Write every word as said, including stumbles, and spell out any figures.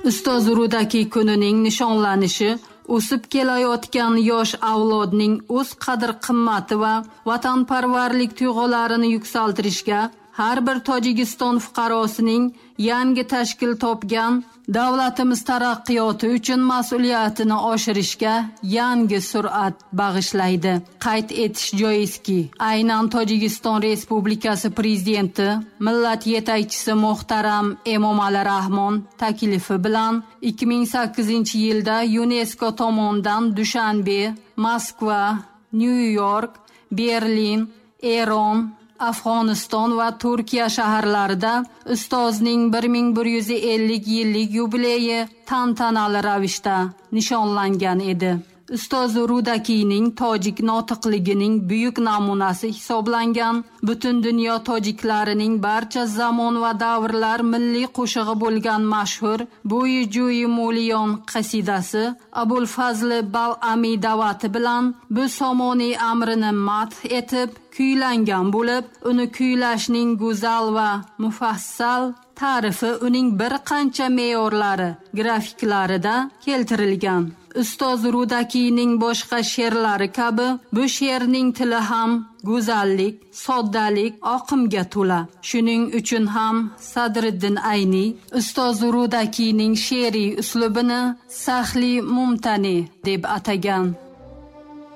Ustoz Rudaki kunining nishonlanishi o'sib kelayotgan yosh avlodning o'z qadr-qimmati va vatanparvarlik tuyg'ularini yuksaltirishga, har bir Tojikiston fuqarosining yangi tashkil topgan davlatimiz taraqqiyoti uchun mas'uliyatini oshirishga yangi sur'at bag'ishlaydi. Qayd etish joizki, aynan Tojikiston Respublikasi prezidenti, millat yetakchisi muhtaram Emomali Rahmon taklifi bilan ikki ming sakkizinchi yilda UNESCO tomonidan Dushanbe, Moskva, Nyu-York, Berlin, Eron, Afg'oniston va Turkiya shaharlarida ustozning bir ming bir yuz ellik yillik yubileyi tantanali ravishda nishonlangan edi. Ustoz Rudakining tojik notiqligining buyuk namunasi hisoblangan butun dunyo tojiklarining barcha zamon va davrlar milliy qo'shig'i bo'lgan mashhur Bo'yi Jo'yi Mo'liyon qasidasi Abul Fazl Bal'ami davati bilan bu somoniy amrini madh etib kuylangan bo'lib, uni kuylashning go'zal va mufassal ta'rifi uning bir qancha me'yorlari grafiklarida keltirilgan. Ustoz Rudakining boshqa she'rlari kabi bu she'rning tili ham go'zallik, soddalik, oqimga to'la. Shuning uchun ham Sadriddin Ayni Ustoz Rudakining she'riy uslubini Sahli Mumtani deb atagan.